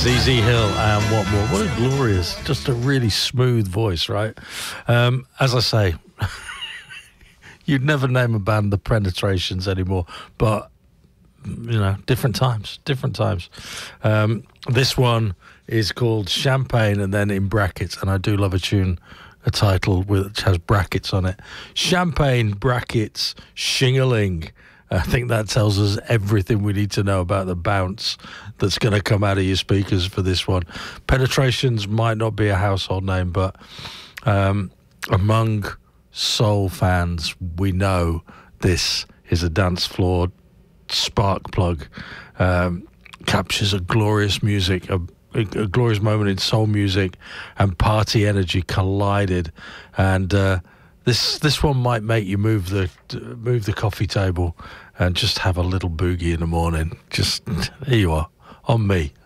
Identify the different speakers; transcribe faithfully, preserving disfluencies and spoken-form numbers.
Speaker 1: Z Z Hill and What More. What a glorious, just a really smooth voice, right? Um, as I say, you'd never name a band the Penetrations anymore, but, you know, different times, different times. Um, this one is called Champagne, and then in brackets, and I do love a tune, a title which has brackets on it. Champagne, brackets, shingling. I think that tells us everything we need to know about the bounce that's going to come out of your speakers for this one. Penetrations might not be a household name, but um, among soul fans, we know this is a dance floor spark plug. Um, captures a glorious music, a, a, a glorious moment in soul music and party energy collided. And uh, this this one might make you move the move the coffee table and just have a little boogie in the morning. Just, here you are, on me.